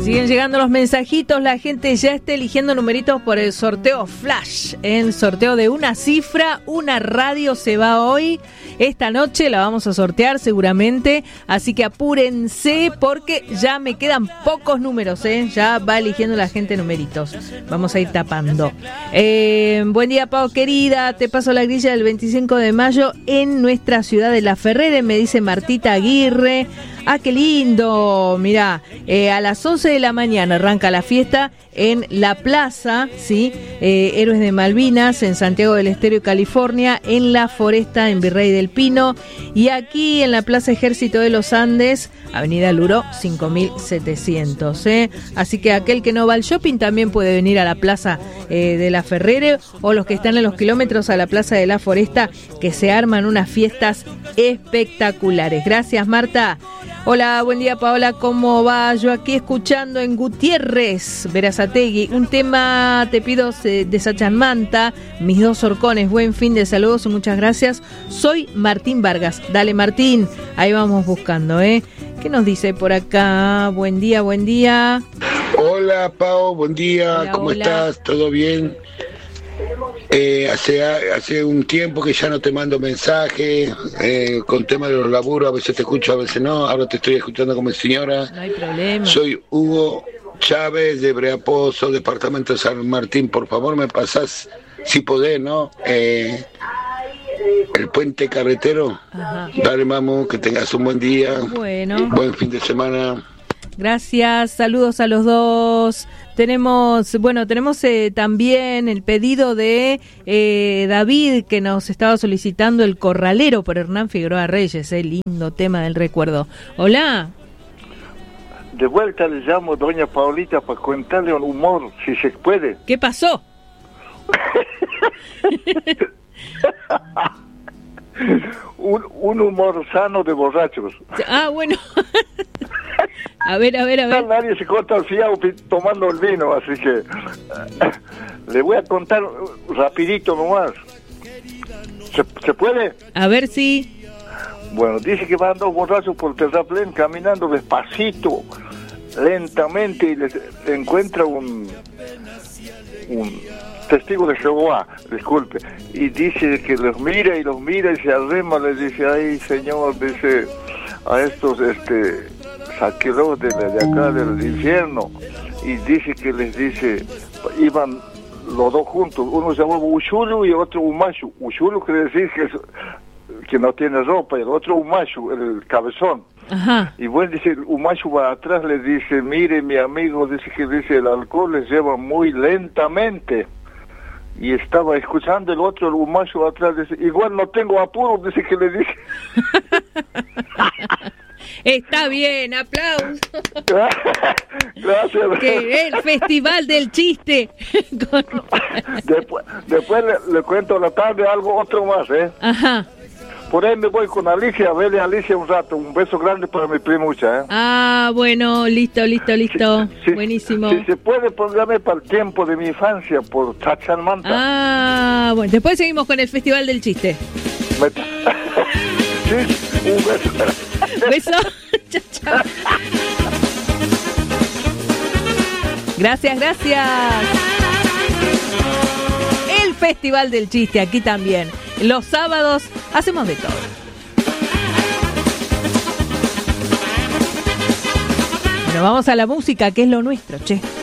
Siguen llegando los mensajitos, la gente ya está eligiendo numeritos por el sorteo Flash. El sorteo de una cifra, una radio se va hoy. Esta noche la vamos a sortear seguramente, así que apúrense porque ya me quedan pocos números, ya va eligiendo la gente numeritos. Vamos a ir tapando. Buen día, Pau querida, te paso la grilla del 25 de mayo en nuestra ciudad de La Ferrere, me dice Martita Aguirre. Ah, qué lindo, mirá, a las 11 de la mañana arranca la fiesta en la plaza, ¿sí? Héroes de Malvinas, en Santiago del Estero, California, en La Foresta, en Virrey del Pino, y aquí en la Plaza Ejército de los Andes, Avenida Luro, 5700, Así que aquel que no va al shopping también puede venir a la Plaza de La Ferrere, o los que están en los kilómetros a la Plaza de La Foresta, que se arman unas fiestas espectaculares. Gracias, Marta. Hola, buen día, Paola, ¿cómo va? Yo aquí escuchando en Gutiérrez, Berazategui, un tema te pido de Sachamanta, mis dos horcones, buen fin de saludos y muchas gracias. Soy Martín Vargas. Dale, Martín, ahí vamos buscando, ¿Qué nos dice por acá? Buen día, buen día. Hola, Pao, buen día, Hola, ¿cómo hola. estás? ¿Todo bien? Hace un tiempo que ya no te mando mensajes con tema de los laburos, a veces te escucho, a veces no, ahora te estoy escuchando como señora. No hay problema. Soy Hugo Chávez de Breapozo, departamento de San Martín, por favor me pasás, si podés, ¿no? El puente carretero. Ajá. Dale, mamu, que tengas un buen día, Bueno. buen fin de semana. Gracias, saludos a los dos. Tenemos también el pedido de David, que nos estaba solicitando El Corralero por Hernán Figueroa Reyes, lindo tema del recuerdo. Hola. De vuelta le llamo doña Paulita para contarle un humor, si se puede. ¿Qué pasó? un humor sano de borrachos. Ah, bueno. A ver. Nadie se corta el fiado tomando el vino, así que le voy a contar rapidito nomás. ¿Se puede? A ver si... Bueno, dice que van dos borrachos por el terraplén caminando despacito, lentamente, y les encuentra un testigo de Jehová, disculpe, y dice que los mira y se arrema, les dice, ay señor, dice a estos saqueros de acá del infierno, y dice que les dice, iban los dos juntos, uno se llamaba Ushulu y otro Umashu. Ushulu quiere decir que no tiene ropa, y el otro Umashu, el cabezón. Ajá. Y bueno, dice, Umashu va atrás, le dice, mire mi amigo, dice el alcohol les lleva muy lentamente. Y estaba escuchando el otro, el Umashu atrás, dice, igual no tengo apuro, dice que le dice. Está bien, aplausos. Gracias. Que el festival del chiste. Después le cuento a la tarde otro más, Ajá. Por ahí me voy con Alicia, a verle a Alicia un rato. Un beso grande para mi primucha, Ah, bueno, listo. Sí, Buenísimo. Si se puede, póngame para el tiempo de mi infancia por Chachalmanta. Ah, bueno, después seguimos con el festival del chiste. Sí, un beso. Beso. Chao. Gracias. El festival del chiste aquí también. Los sábados hacemos de todo. Bueno, vamos a la música, que es lo nuestro, che.